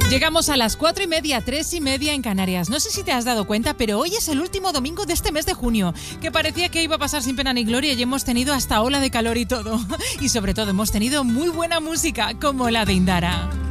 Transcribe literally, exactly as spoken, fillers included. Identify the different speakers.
Speaker 1: Llegamos a las cuatro y media, tres y media en Canarias. No sé si te has dado cuenta, pero hoy es el último domingo de este mes de junio, que parecía que iba a pasar sin pena ni gloria y hemos tenido hasta ola de calor y todo. Y sobre todo hemos tenido muy buena música, como la de Indara.